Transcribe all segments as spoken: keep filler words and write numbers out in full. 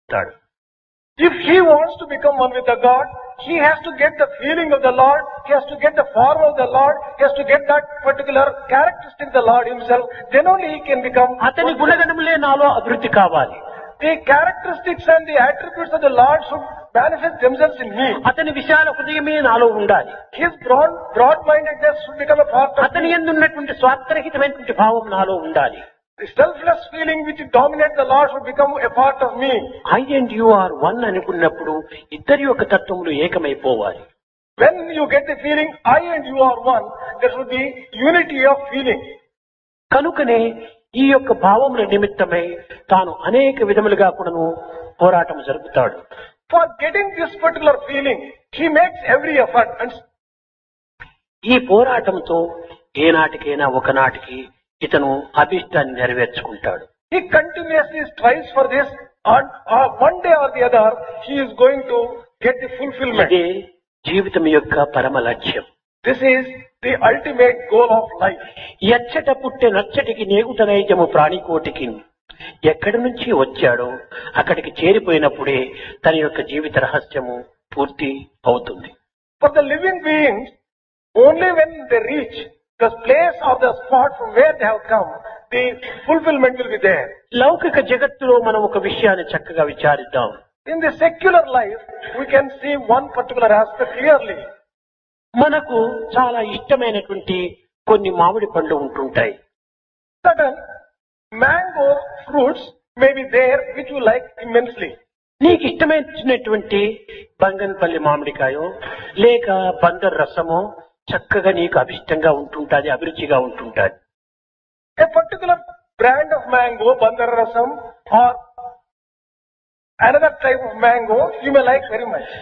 చూస్తాడు. If he wants to become one with the God, he has to get the feeling of the Lord, he has to get the form of the Lord, he has to get that particular characteristic of the Lord himself, then only he can become అతని గుణగణములే నాలో అభివృద్ధి కావాలి. The characteristics and the attributes of the Lord should manifest themselves in me. అతని విశాల హృదయమే నాలో ఉండాలి. His broad, broad-mindedness should become a part of అతని me. యందు ఉన్నటువంటి స్వార్థరహితమైనటువంటి భావం నాలో ఉండాలి. The selfless feeling which dominates the Lord should become a part of me. I and you are one అనుకున్నప్పుడు ఇద్దరి యొక్క తత్వములు ఏకమైపోవాలి. When you get the feeling, I and you are one, there should be unity of feeling. కనుకనే ఈ యొక్క భావముల నిమిత్తమై తాను అనేక విధములుగా కూడాను పోరాటం జరుపుతాడు. For getting this particular feeling, he makes every effort. And ఈ పోరాటంతో ఏనాటికైనా ఒకనాటికి ఇతను అభిష్టాన్ని నెరవేర్చుకుంటాడు. he continuously strives for this, and uh, one day or the other, he is going to get the fulfillment. ఇదే జీవితం యొక్క పరమ లక్ష్యం. This is the ultimate goal of life. ఎచ్చట పుట్టే నచ్చటికి నేగుట నైజము ప్రాణికోటికి ఎక్కడి నుంచి వచ్చాడో అక్కడికి చేరిపోయినప్పుడే తన యొక్క జీవిత రహస్యము పూర్తి అవుతుంది. For the living beings, only when they reach the place or the spot from where they have come, the fulfillment will be there. లౌకిక జగత్తులో మనం ఒక విషయాన్ని చక్కగా విచారిద్దాం. In the secular life, we can see one particular aspect clearly. మనకు చాలా ఇష్టమైనటువంటి కొన్ని మామిడి పండ్లు ఉంటుంటాయి. Certain mango fruits may be there which you like immensely. నీకు ఇష్టమైనటువంటి బంగన్పల్లి మామిడికాయో లేక బందర్ రసమో చక్కగా నీకు అభిష్టంగా ఉంటుంటాది, అభిరుచిగా ఉంటుంటాది. A particular brand of mango, bandar rasam, or another type of mango, you may like very much.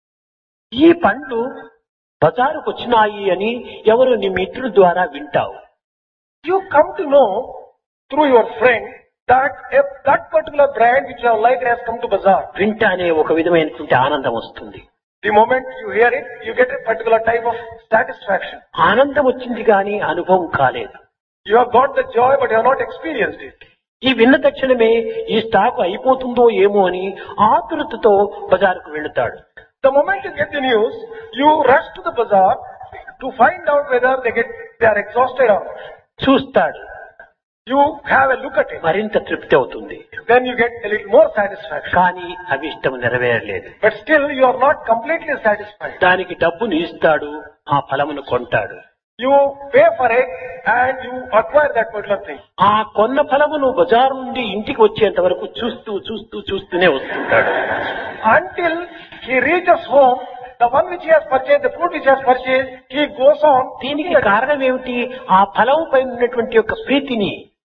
ఈ పండ్లు బజారుకు వచ్చినాయి అని ఎవరు నీ మిత్రుల ద్వారా వింటావు. You come to know through your friend that if that particular brand which you have liked has come to bazaar. వింటానే ఒక విధమైనటువంటి ఆనందం వస్తుంది. The moment you hear it, you get a particular type of satisfaction. ఆనందం వచ్చింది కానీ అనుభవం కాలేదు. You have got the joy but you have not experienced it. ఈ విన్న తక్షణమే ఈ స్టాక్ అయిపోతుందో ఏమో అని ఆతురతతో బజారుకు వెళుతాడు. The moment you get the news, you rush to the bazaar to find out whether they get they are exhausted or not. చూస్తాడు, You have a look at it. మరింత తృప్తి అవుతుంది. Then you get a little more satisfaction. కానీ అభిష్టం నెరవేరలేదు. But still you are not completely satisfied. దానికి డబ్బును ఇస్తాడు, ఆ ఫలమును కొంటాడు. You pay for it and you acquire that particular thing. ఆ కొన్న ఫలమును బజారు నుండి ఇంటికి వచ్చేంత వరకు చూస్తూ చూస్తూ చూస్తూనే వస్తుంటాడు. Until he reaches home, the one which he has purchased, the fruit which he has purchased, he goes on. దీనికి కారణం ఏమిటి? ఆ ఫలం పైన ఉన్నటువంటి యొక్క ప్రీతిని.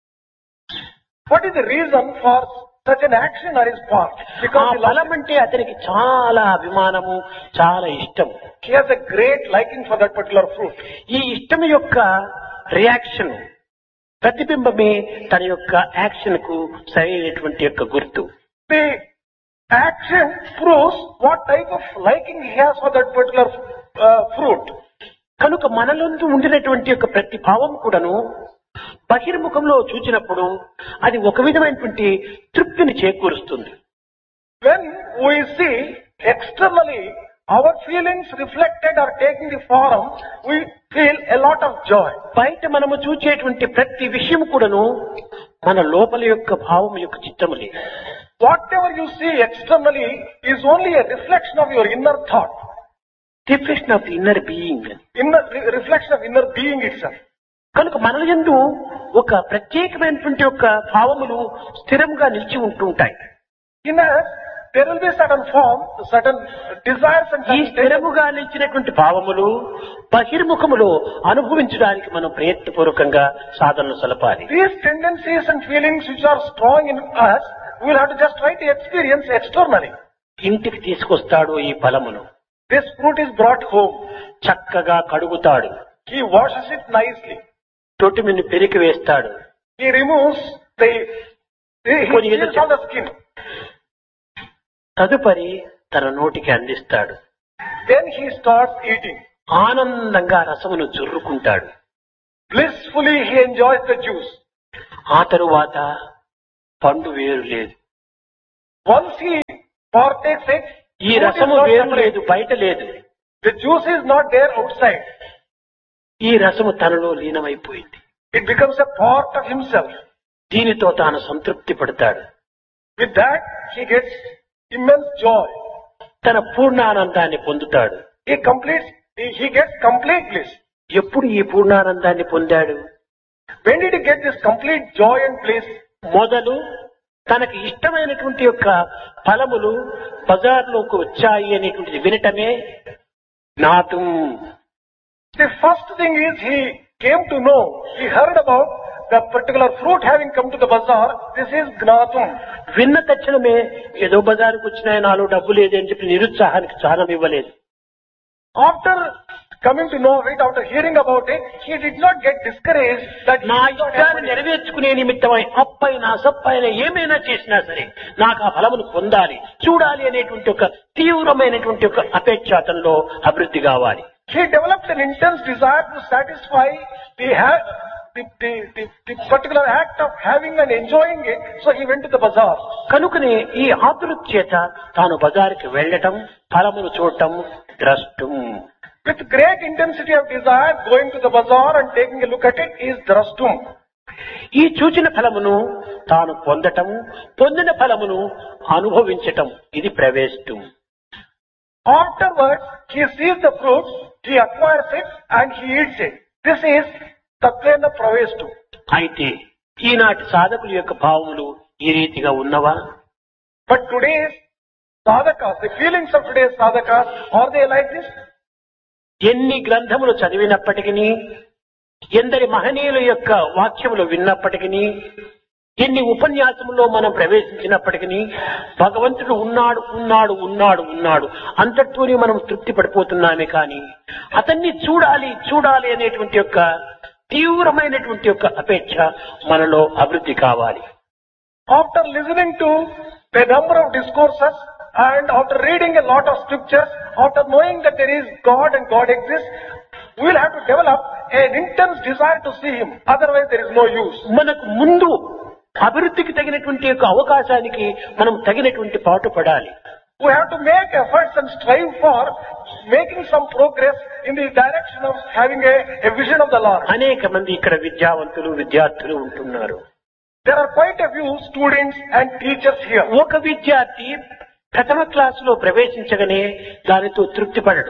What is the reason for such an action on his part? ఆ Because he, ఫలం loves it. అంటే అతనికి చాలా అభిమానము, చాలా ఇష్టం. He has a great liking for that particular fruit. ఈ ఇష్టం యొక్క రియాక్షన్ ప్రతిబింబమే తన యొక్క యాక్షన్ కు సరైనటువంటి యొక్క గుర్తు. The action proves what type of liking he has for that particular uh, fruit. కనుక మనలందు ఉండినటువంటి యొక్క ప్రతి భావం కూడాను బహిర్ముఖంలో చూచినప్పుడు అది ఒక విధమైనటువంటి తృప్తిని చేకూరుస్తుంది. When we see externally our feelings reflected or taking the form, we feel a lot of joy. బయట మనము చూచేటువంటి ప్రతి విషయం కూడాను మన లోపల యొక్క భావం యొక్క చిత్తములే. Whatever you see externally is only a reflection of your inner thought, reflection of the inner being. inner re- reflection of inner being itself. కనుక మన యందు ఒక ప్రత్యేకమైనటువంటి యొక్క భావములు స్థిరంగా నిలిచి ఉంటుంటాయి. In us, there will be certain form, certain desires and ఈ certain స్థిరముగా నిలిచినటువంటి భావములు బహిర్ముఖములో అనుభవించడానికి మనం ప్రయత్నపూర్వకంగా సాధనలు సలపాలి. these tendencies and feelings which are strong in us, we will have to just try to experience externally. ఇంటికి తీసుకొస్తాడు ఈ ఫలమును, This fruit is brought home. చక్కగా కడుగుతాడు, He washes it nicely. తొట్టిమిని పెరికి వేస్తాడు, He removes the, he Put it in peels the- all the skin. తదుపరి తన నోటికి అందిస్తాడు. Then he starts eating. ఆనందంగా రసమును జుర్రుకుంటాడు. Blissfully he enjoys the juice. ఆ తరువాత పండు వేరు లేదు. Once he partakes it. ఈ Food is రసము not వేరు separate. లేదు, బయట లేదు. The juice is not there outside. ఈ రసము తనలో లీనమైపోయింది. It becomes a part of himself. దీనితో తాను సంతృప్తి పడతాడు. With that, he gets immense joy. తన పూర్ణానందాన్ని పొందుతాడు. He completes, he, he gets complete bliss. ఎప్పుడు ఈ పూర్ణానందాన్ని పొందాడు? When did he get this complete joy and bliss? మొదలు తనకి ఇష్టమైనటువంటి యొక్క ఫలములు బజార్లోకి వచ్చాయి అనేటువంటిది వినటమే జ్ఞాతం. The first thing is he came to know, he heard about the particular fruit having come to the bazaar. This is Gnatum. విన్న తక్షణమే ఏదో బజారుకు వచ్చినాయి, నాలో డబ్బు లేదు అని చెప్పి నిరుత్సాహానికి స్థానం ఇవ్వలేదు. After coming to know it, after hearing about it, he did not get discouraged that he నా did not ఇష్టాన్ని have నెరవేర్చుకునే నిమిత్తమై అప్పైనా సప్పైనా ఏమైనా చేసినా సరే నాకు ఆ ఫలమును పొందాలి, చూడాలి అనేటువంటి ఒక తీవ్రమైనటువంటి ఒక అపేక్ష అతనిలో అభివృద్ధి కావాలి. He developed an intense desire to satisfy the, ha- the, the, the, the particular act of having and enjoying it, so he went to the bazaar. కనుకనే ఈ ఆతుల చేత తాను బజారుకి వెళ్ళటం, ఫలమును చూడటం, ద్రష్టం. With great intensity of desire, going to the bazaar and taking a look at it is drastum. ఈ చూచిన ఫలమును తాను పొందటం, పొందిన ఫలమును అనుభవించటం, ఇది ప్రవేశం. Afterwards, he sees the fruits, he acquires it and he eats it. This is Tatvena Pravestu. అయితే ఈనాటి సాధకుల యొక్క భావములు ఈ రీతిగా ఉన్నవా? But today's sadhakas, the feelings of today's sadhakas, are they like this? ఎన్ని గ్రంథములు చదివినప్పటికీ, ఎందరి మహనీయుల యొక్క వాక్యములు విన్నప్పటికీ, ఎన్ని ఉపన్యాసముల్లో మనం ప్రవేశించినప్పటికీ భగవంతుడు ఉన్నాడు ఉన్నాడు ఉన్నాడు ఉన్నాడు అంతటితోనే మనం తృప్తి పడిపోతున్నామే కానీ అతన్ని చూడాలి చూడాలి అనేటువంటి యొక్క తీవ్రమైనటువంటి యొక్క అపేక్ష మనలో అభివృద్ధి కావాలి. After listening to a number of discourses and after reading a lot of scriptures, after knowing that there is God and God exists, we will have to develop an intense desire to see Him. Otherwise there is no use. మనకు ముందు అభివృద్ధికి తగినటువంటి యొక్క అవకాశానికి మనం తగినటువంటి పాటు పడాలి. We have to make efforts and strive for making some progress in the direction of having a, a vision of the Lord. అనేక మంది ఇక్కడ విద్యావంతులు విద్యార్థులు ఉంటున్నారు. There are quite a few students and teachers here. ఒక విద్యార్థి ప్రథమ క్లాసులో ప్రవేశించగానే దానితో తృప్తి పడడు.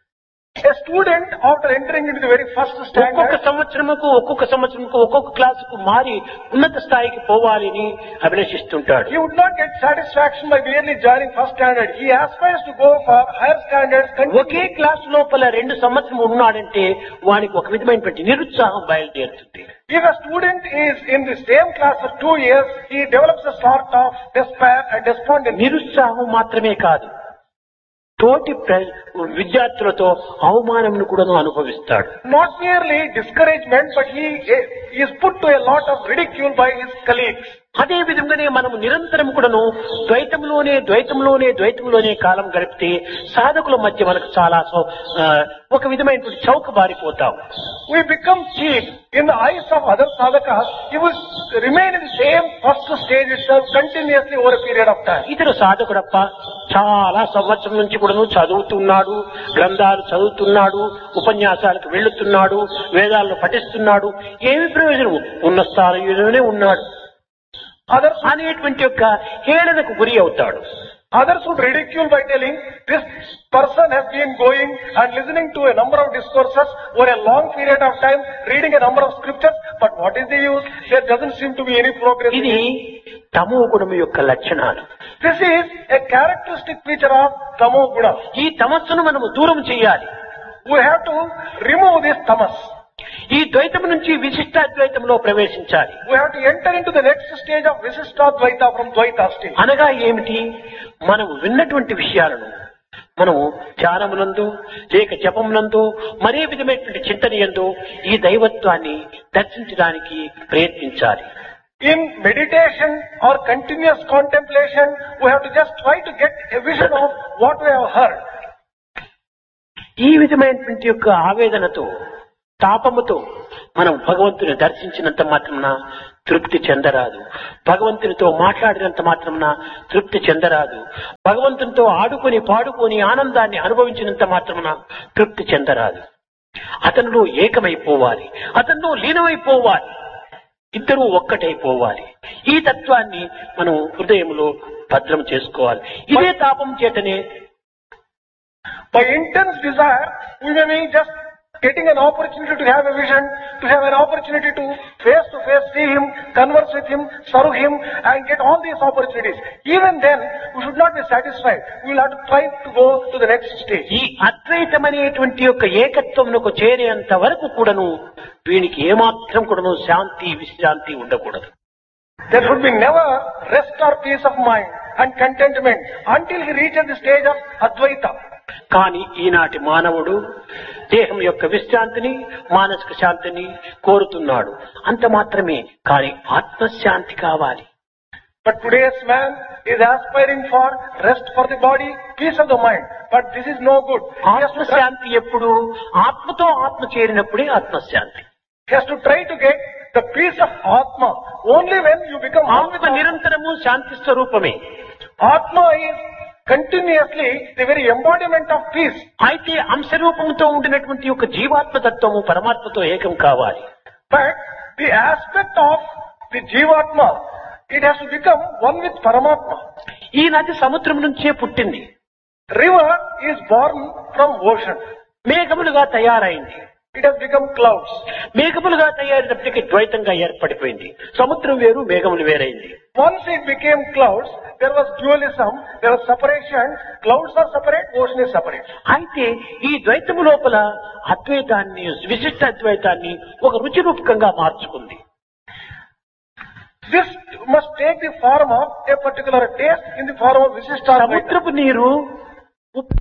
A student, after entering into the very first ఒక్కొక్క standard, సంవత్సరముకు ఒక్కొక్క సంవత్సరముకు ఒక్కొక్క క్లాసుకు మారి ఉన్నత స్థాయికి పోవాలని అభిలషిస్తుంటాడు. he would not get satisfaction by merely joining first standard. He aspires to go for higher standards. Okay Continue. Class లోపల రెండు సంవత్సరం ఉన్నాడంటే వానికి ఒక విధమైనటువంటి నిరుత్సాహం బయలుదేరుతుంది. If a student is in the same class for two years, he develops a sort of despair and despondency. నిరుత్సాహం మాత్రమే కాదు, తోటి ప్ర- విద్యార్థులతో అవమానంను కూడా అనుభవిస్తాడు. Not merely discouragement, but he he is put to a lot of ridicule by his colleagues. అదే విధంగానే మనము నిరంతరం కూడాను ద్వైతంలోనే ద్వైతంలోనే ద్వైతంలోనే కాలం గడిపితే సాధకుల మధ్య మనకు చాలా సౌ- ఆ, ఒక విధమైనటువంటి చౌక బారిపోతాం. We become cheap in the eyes of other sadhakas. He will remain in the same first stage itself continuously over a period of time. ఇతర సాధకుడప్ప చాలా సంవత్సరం నుంచి కూడాను చదువుతున్నాడు, గ్రంథాలు చదువుతున్నాడు, ఉపన్యాసాలకు వెళ్తున్నాడు, వేదాలను పఠిస్తున్నాడు, ఏమి ప్రయోజనము, ఉన్న స్థాయిలోనే ఉన్నాడు Others అనేటువంటి యొక్క హేళనకు గురి అవుతాడు. Others would ridicule by telling, this person has been going and listening to a number of discourses over a long period of time, reading a number of scriptures, but what is the use? There doesn't seem to be any progress. in ఇది it. తమో గుణము యొక్క లక్షణాలు. This is a characteristic feature of Tamo Guna. ఈ తమస్సును మనము దూరం చేయాలి. We have to remove this tamas. ఈ ద్వైతం నుంచి విశిష్టాద్వైతంలో ప్రవేశించాలి. We have to enter into the next stage of Visishtadvaita from Dvaita stage. అనగా ఏమిటి? మనం విన్నటువంటి విషయాలను మనము ధ్యానమునందు లేక జపమునందు మరే విధమైనటువంటి చింతనయందు ఈ దైవత్వాన్ని దర్శించడానికి ప్రయత్నించాలి. In meditation or continuous contemplation, we have to just try to get a vision of what we have heard. ఈ విధమైనటువంటి యొక్క ఆవేదనతో తాపముతో మనం భగవంతుని దర్శించినంత మాత్రమున తృప్తి చెందరాదు. భగవంతునితో మాట్లాడినంత మాత్రమున తృప్తి చెందరాదు. భగవంతునితో ఆడుకొని పాడుకొని ఆనందాన్ని అనుభవించినంత మాత్రమున తృప్తి చెందరాదు. అతనిలో ఏకమైపోవాలి, అతనిలో లీనమైపోవాలి, ఇద్దరూ ఒక్కటైపోవాలి. ఈ తత్వాన్ని మనం హృదయంలో భద్రం చేసుకోవాలి. ఇదే తాపం చేతనే by intense desire, we may be just getting an opportunity to have a vision, to have an opportunity to face to face see him, converse with him, serve him, and get all these opportunities. Even then, we should not be satisfied. We will have to try to go to the next stage. ఈ అద్వైతమనేటువంటి యొక్క ఏకత్వమునకు చేరేంత వరకు కూడాను వీనికి ఏమాత్రం కూడాను శాంతి విశ్రాంతి ఉండకూడదు. There should be never rest or peace of mind and contentment until he reaches the stage of Advaita. కానీ ఈనాటి మానవుడు దేహం యొక్క విశ్రాంతిని, మానసిక శాంతిని కోరుతున్నాడు. అంత మాత్రమే. కానీ ఆత్మశాంతి కావాలి. But today's man is aspiring for rest for the body, peace of the mind. But this is no good. He has to try, ఆత్మశాంతి ఎప్పుడు ఆత్మతో ఆత్మ చేరినప్పుడే ఆత్మశాంతి. he has to try to get the peace of Atma. Only when you become one with ఆత్మ నిరంతరము శాంతి స్వరూపమే. Atma is continuously the very embodiment of peace. అయితే అంశరూపంతో ఉండినటువంటి ఒక జీవాత్మ తత్వము పరమాత్మతో ఏకం కావాలి. But the aspect of the Jivatma, it has to become one with Paramatma. ఈ నది సముద్రం నుంచే పుట్టింది. River is born from ocean. మేఘములుగా తయారైంది. It has become clouds. మేఘములుగా తయారైనప్పటికీ ద్వైతంగా ఏర్పడిపోయింది. సముద్రం వేరు, మేఘములు వేరైంది. Once it became clouds, there was dualism, there was separation. Clouds are separate, ocean is separate. అయితే ఈ ద్వైతము లోపల అద్వైతాన్ని, విశిష్ట అద్వైతాన్ని ఒక రుచి రూపకంగా మార్చుకుంది. This must take the form of a particular taste in the form of Visishtadvaita. సముద్రపు నీరు ఉప్పు,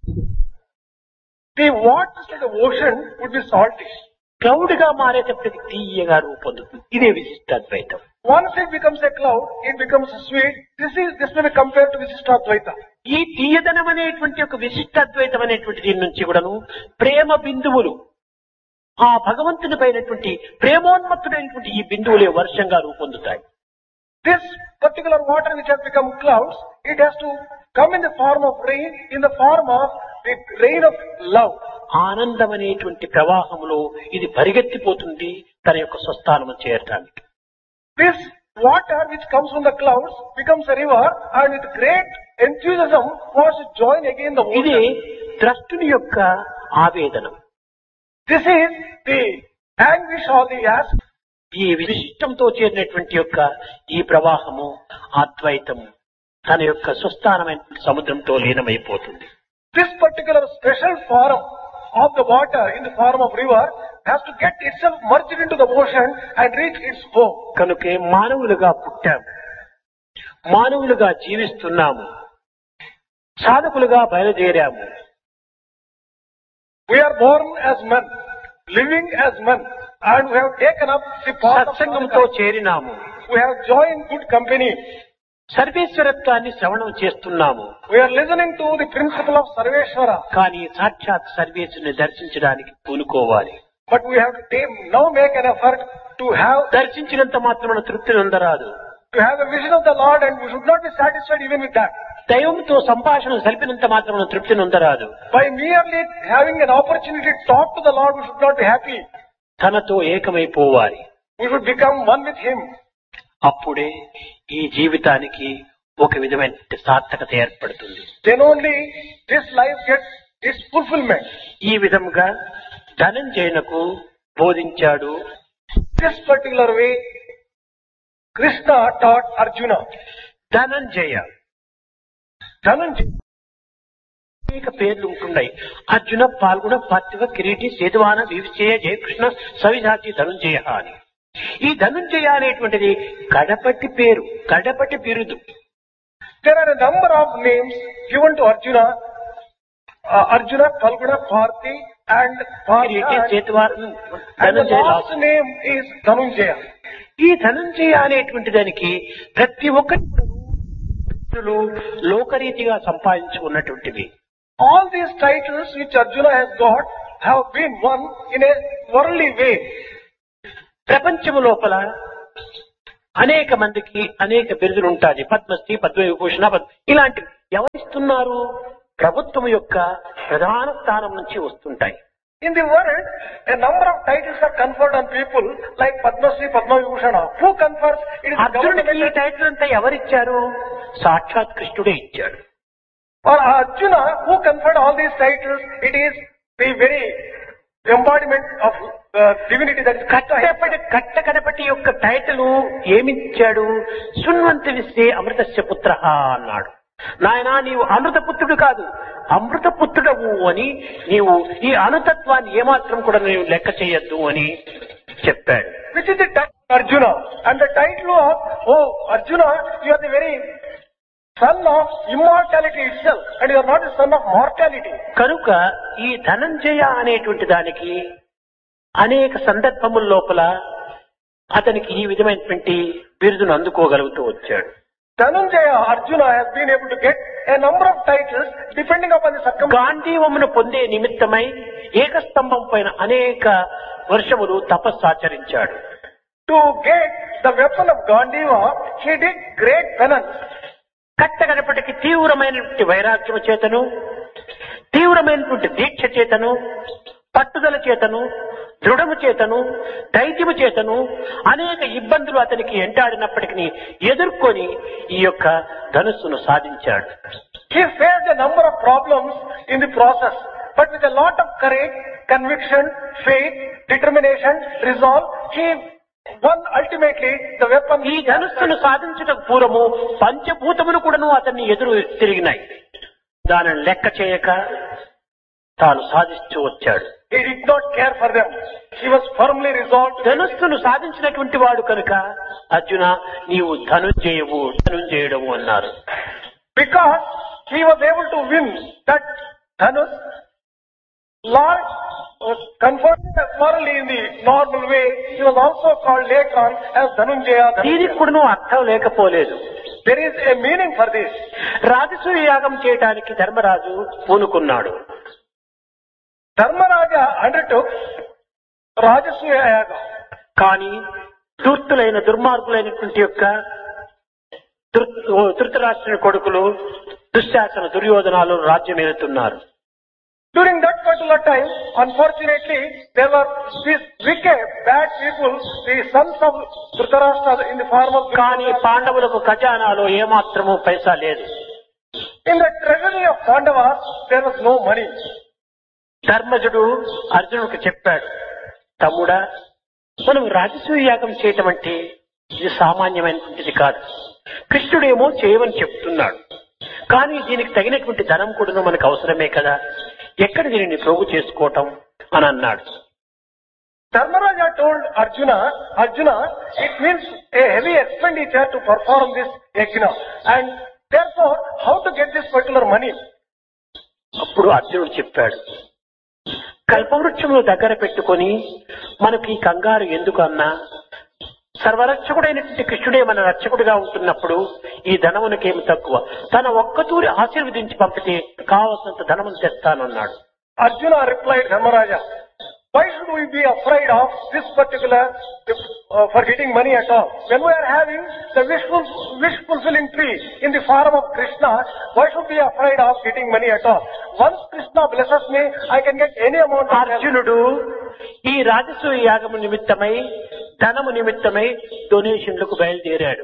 The waters of the ocean would be salty. Cloud గా మారేటప్పటికి తీయగా రూపొందుతుంది. ఇదే విశిష్ట అద్వైతం. Once it becomes a cloud, it becomes sweet. This is this may be compared to Visishtadvaita. ఈ తీయదనం అనేటువంటి ఒక విశిష్ట అద్వైతం అనేటువంటి దీని నుంచి కూడాను ప్రేమ బిందువులు, ఆ భగవంతుని పైనటువంటి ప్రేమోన్మత్తుడైనటువంటి ఈ బిందువులే వర్షంగా రూపొందుతాయి. This particular water which has become clouds, it has to come in the form of rain, in the form of the rain of love. ఆనందం అనేటువంటి ప్రవాహంలో ఇది పరిగెత్తిపోతుంది తన యొక్క స్వస్థానము చేరటానికి. This water which comes from the clouds becomes a river, and with great enthusiasm wants to join again the ఇది ocean. ద్రష్టుని యొక్క ఆవేదనం. This is the anguish or the ask. ఈ విశిష్టంతో చేరినటువంటి యొక్క ఈ ప్రవాహము అద్వైతం తన యొక్క స్వస్థానమైన సముద్రంతో లీనమైపోతుంది. This particular special form of the water in the form of river has to get itself merged into the ocean and reach its home. కనుకే మానవులుగా పుట్టాము, మానవులుగా జీవిస్తున్నాము, సాధకులుగా బయలుదేరాము. We are born as men, living as men, and we have taken up the path of సత్సంగంతో sadhana. చేరినాము. We have joined good company. సర్వేశ్వరత్వాన్ని శ్రవణం చేస్తున్నాము. We are listening to the principle of Sarveshwara. కానీ సాక్షాత్ సర్వేశ్వరుని దర్శించడానికి పూనుకోవాలి. But we have to take, now make an effort to have దర్శించినంత మాత్రమున తృప్తి నొందరాదు. to have a vision of the Lord, and we should not be satisfied even with that. దైవంతో సంభాషణ సలిపినంత మాత్రమున తృప్తి నొందరాదు. By merely having an opportunity to talk to the Lord, we should not be happy. తనతో ఏకమైపోవాలి. We should become one with Him. అప్పుడే ఈ జీవితానికి ఒక విధమైన సార్థకత ఏర్పడుతుంది. Then only this life gets its fulfillment. ఈ విధంగా ధనంజయునకు బోధించాడు. This particular way, Krishna taught Arjuna. Dhananjaya Dhananjaya. అనేక పేర్లు ఉంటున్నాయి. అర్జున, పాల్గొన, పార్థివ, కిరీటి, సేతువాన, వివిచేయ, జయకృష్ణ, సవిధాచి, ధనుంజయ అని. ఈ ధనుంజయ అనేటువంటిది కడపటి పేరు, కడపటి బిరుదు. There are a number of names given to Arjuna. Uh, Arjuna, Palguna, Parthi, and Kireeti, Partha. సేతువాన, And the Dhanunjaya last name is Dhanunjaya. ఈ ధనంజయ అనేటువంటి దానికి ప్రతి ఒక్కటి లోకరీతిగా సంపాదించుకున్నటువంటివి. All these titles which Arjuna has got have been won in a worldly way. ప్రపంచము లోపల అనేక మందికి అనేక బిరుదులు ఉంటాయి. పద్మశ్రీ, పద్మవిభూషణ, పద్మ ఇలాంటి ఎవరిస్తున్నారు? ప్రభుత్వం యొక్క ప్రధాన స్థానం నుంచి వస్తుంటాయి. In the world, a number of titles are conferred on people like Padma Shri, Padma Vibhushana. Who confers? It is the అర్జునుడికి ఈ government. టైటిల్ అంతా ఎవరిచ్చారు? సాక్షాత్ కృష్ణుడే ఇచ్చాడు. Or Arjuna, who conferred all these titles, it is the very embodiment of uh, divinity that is Krishna. కట్టపటి కట్ట కడపటి యొక్క టైటిల్ ఏమిచ్చాడు? శృణ్వంతి విశ్వే అమృతస్య పుత్ర అన్నాడు. నాయనా, నీవు అమృతపుత్రుడు కాదు, అమృతపుత్రుడవు అని నీవు ఈ అనుతత్వాన్ని ఏమాత్రం కూడా నీవు లెక్క చేయొద్దు అని చెప్పాడు. Which is the title of Arjuna? And the title of, oh Arjuna, you are the very son of immortality itself, and you are not the son of mortality. కనుక ఈ ధనంజయ అనేటువంటి దానికి అనేక సందర్భముల లోపల అతనికి ఈ విధమైనటువంటి బిరుదును అందుకోగలుగుతూ వచ్చాడు. Dhananjaya, Arjuna has been able to get a number of titles depending upon the circumstances. గాంధీవమును పొందే నిమిత్తమై ఏకస్తంభం పైన అనేక వర్షములు తపస్సాచరించాడు. To get the weapon of Gandiva, he did great penance. కట్టగడపటికి తీవ్రమైనటువంటి వైరాగ్యము చేతను, తీవ్రమైనటువంటి దీక్ష చేతను, పట్టుదల చేతను, దృఢము చేతను, ధైర్యము చేతను అనేక ఇబ్బందులు అతనికి ఎంటాడినప్పటికీ ఎదుర్కొని ఈ యొక్క ధనుస్సును సాధించాడు. He faced a number of problems in the process, but with a lot of courage, conviction, faith, determination, resolve, he won ultimately the weapon. ఈ ధనుస్సును సాధించటకు పూర్వము పంచభూతములు కూడాను అతన్ని ఎదురు తిరిగినాయి. దానిని లెక్క చేయక తాను సాధిస్తూ వచ్చాడు. He did not care for them. He was firmly resolved. ధనుస్సును సాధించినటువంటి వాడు కనుక అర్జున నీవు ధనుంజయవు ధనుంజయుడవు అన్నారు. Because he was able to win that Dhanus, Lord was conferred morally in the normal way. He was also called later on as Dhanunjaya. దీనికి కూడా అర్థం లేకపోలేదు. There is a meaning for this. రాజసూయ యాగం చేయడానికి Dharmaraju పూనుకున్నాడు. Dharmaraja undertook Rajasuya Yaga. కానీ ధూర్తులైన దుర్మార్గులైనటువంటి యొక్క ధృతరాష్ట్రుని కొడుకులు దుశ్శాసన దుర్యోధనాలు రాజ్యం ఏలుతున్నారు. During that particular time, unfortunately, there were these wicked, bad people, the sons of Dhritarashtra in the form of. కానీ పాండవులకు ఖజానాలో ఏమాత్రము పైసా లేదు. In the treasury of Pandavas, there was no money. ధర్మజుడు అర్జునుడికి చెప్పాడు, తమ్ముడా, మనం రాజసూయ యాగం చేయటం అంటే ఇది సామాన్యమైనటువంటిది కాదు. కృష్ణుడేమో చేయమని చెప్తున్నాడు, కానీ దీనికి తగినటువంటి ధనం కూడా మనకు అవసరమే కదా, ఎక్కడ దీనిని ప్రోగు చేసుకోవటం అని అన్నాడు. Dharmaraja told Arjuna, Arjuna, it means a heavy expenditure to perform this yajna, and therefore, how to get this particular money? అప్పుడు అర్జునుడు చెప్పాడు, కల్పవృక్షమును దగ్గర పెట్టుకొని మనకు ఈ కంగారు ఎందుకు అన్నా, సర్వరక్షకుడైనటువంటి కృష్ణుడే మన రక్షకుడిగా ఉంటున్నప్పుడు ఈ ధనమునకేమి తక్కువ, తన ఒక్కతూరి ఆశీర్వదించి పంపితే కావలసినంత ధనమును తెస్తానన్నాడు. Arjuna replied, Dharmaraja, why should we be afraid of this particular, uh, for getting money at all? When we are having the wish, ful- wish fulfilling tree in the form of Krishna, why should we be afraid of getting money at all? Once Krishna blesses me, I can get any amount of help. అర్జునుడు ఈ రాజసూయ యాగము నిమిత్తమై ధనము నిమిత్తమై డొనేషన్లకు బయలుదేరాడు.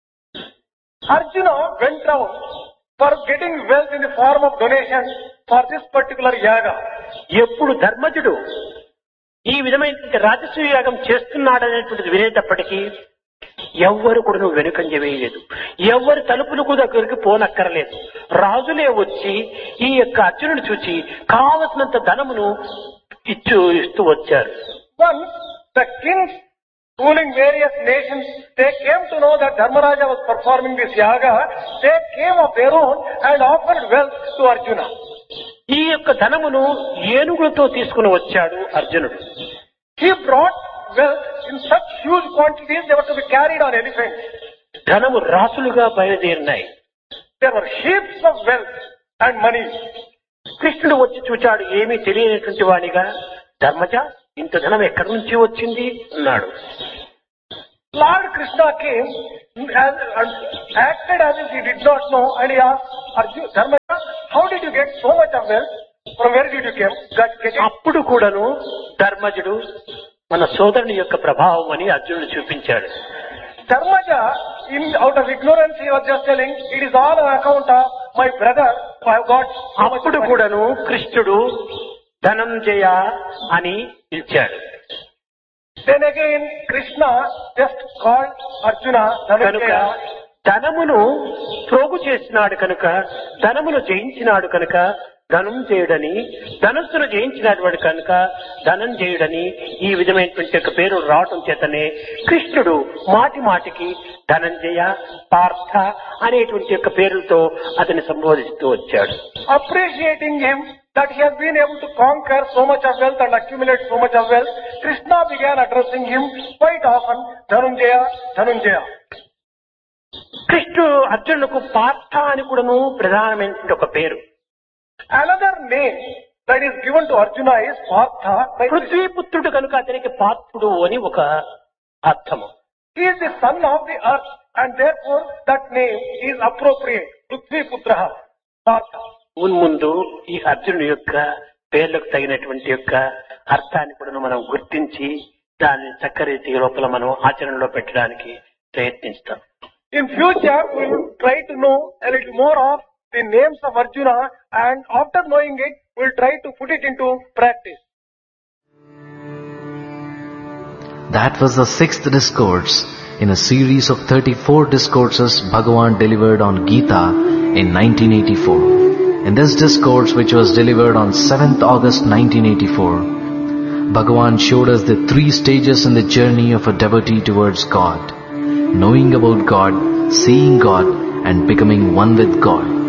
Arjuna went out for getting wealth in the form of donation for this particular yaga. ఎప్పుడు ధర్మజుడు ఈ విధమైనటువంటి రాజసూయ యాగం చేస్తున్నాడనేటువంటిది వినేటప్పటికీ ఎవ్వరు కూడా నువ్వు వెనుకంజ వేయలేదు, ఎవ్వరు తలుపులు కూడా దగ్గరికి పోనక్కరలేదు. రాజులే వచ్చి ఈ యొక్క అర్జునుడు చూచి కావలసినంత ధనమును ఇచ్చు ఇస్తూ వచ్చారు. Once the kings ruling various nations, they came to know that Dharmaraja was performing this yaga, they came of their own and offered wealth to Arjuna. ఈ యొక్క ధనమును ఏనుగులతో తీసుకుని వచ్చాడు అర్జునుడు. He brought wealth in such huge quantities, they were to be carried on elephants. ధనము రాసులుగా బయలుదేరినాయి. There were heaps of wealth and money. కృష్ణుడు వచ్చి చూచాడు, ఏమీ తెలియనటువంటి వాడిగా, ధర్మజ ఇంత ధనం ఎక్కడి నుంచి వచ్చింది అన్నాడు. Lord Krishna came and, and acted as if he did not know, and he asked Arjuna, Dharmaja, how did you get so much of wealth? From where did you get, get, get it? అప్పుడు కూడాను ధర్మజుడు మన సోదరుని యొక్క ప్రభావం అని అర్జునుడు చూపించాడు. Dharmaja, in, out of ignorance, he was just telling, it is all on account of my brother, I have got so much అప్పుడు money. కూడాను కృష్ణుడు ధనంజయ అని పిలిచాడు. Then again, Krishna just called Arjuna కనుక Dhananjaya. ధనమును ప్రోగు చేసినాడు కనుక, ధనమును జయించినాడు కనుక ధనంజయుడని, ధనస్సును జయించినటువంటి కనుక ధనంజయుడని ఈ విధమైనటువంటి యొక్క పేరు రావటం చేతనే కృష్ణుడు మాటి మాటికి ధనంజయ, పార్థ అనేటువంటి యొక్క పేరులతో అతన్ని సంబోధిస్తూ వచ్చాడు. Appreciating him that he has been able to conquer so much of wealth and accumulate so much of wealth, Krishna began addressing him quite often, Dhananjaya, Dhananjaya. కృష్ణుడు అర్జునుకు పార్థ అని కూడాను ప్రధానమైనటువంటి ఒక పేరు. Another name that is given to Arjuna is Partha. by Krishna. పృథ్వీపుత్రుడు కనుక అతనికి పార్థుడు అని ఒక అర్థము. He is the son of the earth, and therefore that name is appropriate. Prithvi Putraha, Partha. మున్ముందు ఈ అర్జునుడి యొక్క పేర్లకు తగినటువంటి యొక్క అర్థాన్ని కూడా మనం గుర్తించి దాన్ని చక్కరీతి లోపల మనం ఆచరణలో పెట్టడానికి ప్రయత్నిస్తాం. In future, we will try to know a little more of the names of Arjuna, and after knowing it, we will try to put it into practice. That was the sixth discourse in a series of thirty-four discourses Bhagavan delivered on Gita in nineteen eighty-four. In this discourse, which was delivered on seventh August nineteen eighty-four, Bhagavan showed us the three stages in the journey of a devotee towards God: knowing about God, seeing God, and becoming one with God.